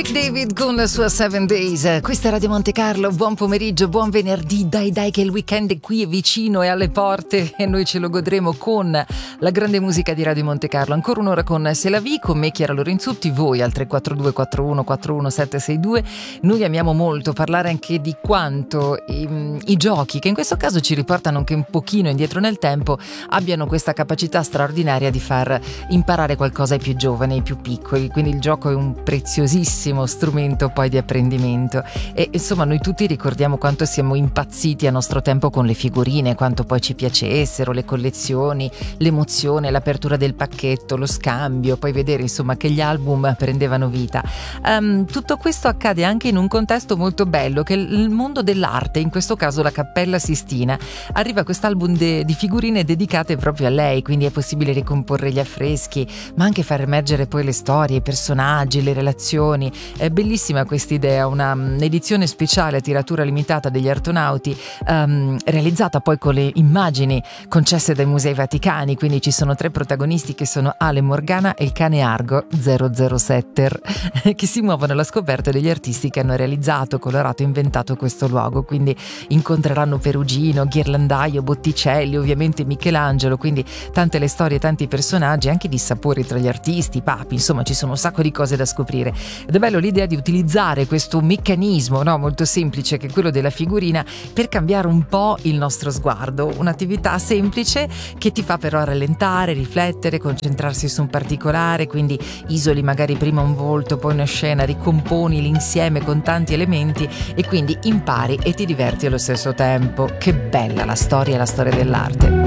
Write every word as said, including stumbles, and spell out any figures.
Rick David con la sua Seven Days. Questa è Radio Monte Carlo, buon pomeriggio, buon venerdì. Dai dai che il weekend è qui, è vicino, è alle porte e noi ce lo godremo con la grande musica di Radio Monte Carlo. Ancora un'ora con C'est la vie, con me Chiara Lorenzutti, voi al tre quattro due quattro uno quattro uno sette sei due. Noi amiamo molto parlare anche di quanto i, i giochi, che in questo caso ci riportano anche un pochino indietro nel tempo, abbiano questa capacità straordinaria di far imparare qualcosa ai più giovani, ai più piccoli. Quindi il gioco è un preziosissimo strumento poi di apprendimento e insomma noi tutti ricordiamo quanto siamo impazziti a nostro tempo con le figurine, quanto poi ci piacessero le collezioni, l'emozione, l'apertura del pacchetto, lo scambio, poi vedere insomma che gli album prendevano vita. Um, tutto questo accade anche in un contesto molto bello che è il mondo dell'arte, in questo caso la Cappella Sistina. Arriva quest'album de- di figurine dedicate proprio a lei, quindi è possibile ricomporre gli affreschi ma anche far emergere poi le storie, i personaggi, le relazioni. È bellissima questa idea, una, un'edizione speciale a tiratura limitata degli Artonauti, um, realizzata poi con le immagini concesse dai Musei Vaticani, quindi ci sono tre protagonisti che sono Ale Morgana e il cane Argo zero zero sette che si muovono alla scoperta degli artisti che hanno realizzato, colorato e inventato questo luogo, quindi incontreranno Perugino, Ghirlandaio, Botticelli, ovviamente Michelangelo, quindi tante le storie, tanti personaggi, anche di sapori tra gli artisti, papi, insomma ci sono un sacco di cose da scoprire. Ed è bello l'idea di utilizzare questo meccanismo, no, molto semplice, che è quello della figurina, per cambiare un po' il nostro sguardo, un'attività semplice che ti fa però rallentare, riflettere, concentrarsi su un particolare, quindi isoli magari prima un volto, poi una scena, ricomponi l'insieme con tanti elementi e quindi impari e ti diverti allo stesso tempo. Che bella la storia e la storia dell'arte.